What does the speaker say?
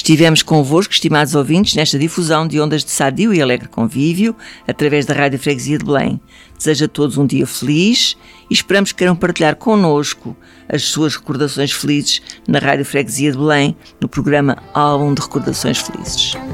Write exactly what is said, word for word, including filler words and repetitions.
Estivemos convosco, estimados ouvintes, nesta difusão de ondas de sadio e alegre convívio, através da Rádio Freguesia de Belém. Desejo a todos um dia feliz e esperamos que queiram partilhar connosco as suas recordações felizes na Rádio Freguesia de Belém, no programa Álbum de Recordações Felizes.